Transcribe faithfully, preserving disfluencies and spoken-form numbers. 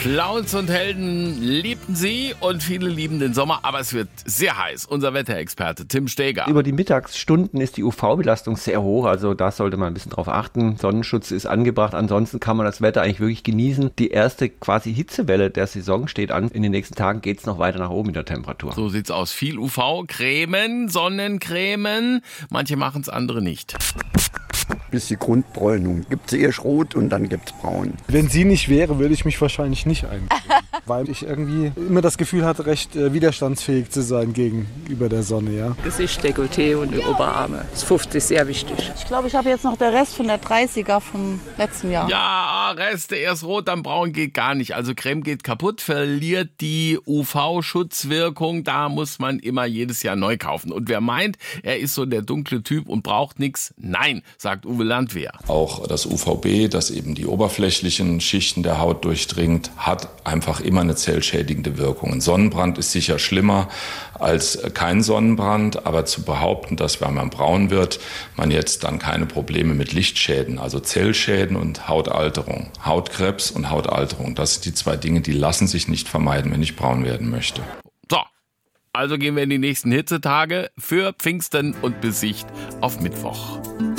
Clowns und Helden liebten sie und viele lieben den Sommer, aber es wird sehr heiß. Unser Wetterexperte Tim Steger. Über die Mittagsstunden ist die U V-Belastung sehr hoch, also da sollte man ein bisschen drauf achten. Sonnenschutz ist angebracht, ansonsten kann man das Wetter eigentlich wirklich genießen. Die erste quasi Hitzewelle der Saison steht an. In den nächsten Tagen geht es noch weiter nach oben in der Temperatur. So sieht's aus. Viel U V, Cremen, Sonnencremen. Manche machen's, andere nicht. Bis die Grundbräunung. Gibt's erst rot und dann gibt's braun. Wenn sie nicht wäre, würde ich mich wahrscheinlich nicht eincremen. Weil ich irgendwie immer das Gefühl hatte, recht äh, widerstandsfähig zu sein gegenüber der Sonne, ja. Gesicht, Dekolleté und die Oberarme. Das fünfzig ist sehr wichtig. Ich glaube, ich habe jetzt noch der Rest von der dreißiger vom letzten Jahr. Ja, Reste erst rot, dann braun geht gar nicht. Also Creme geht kaputt, verliert die U V-Schutzwirkung. Da muss man immer jedes Jahr neu kaufen. Und wer meint, er ist so der dunkle Typ und braucht nichts, nein, sagt Uwe Landwehr. Auch das U V B, das eben die oberflächlichen Schichten der Haut durchdringt, hat einfach immer eine zellschädigende Wirkung. Ein Sonnenbrand ist sicher schlimmer als kein Sonnenbrand, aber zu behaupten, dass wenn man braun wird, man jetzt dann keine Probleme mit Lichtschäden, also Zellschäden und Hautalterung, Hautkrebs und Hautalterung, das sind die zwei Dinge, die lassen sich nicht vermeiden, wenn ich braun werden möchte. So, also gehen wir in die nächsten Hitzetage für Pfingsten und bis Sicht auf Mittwoch.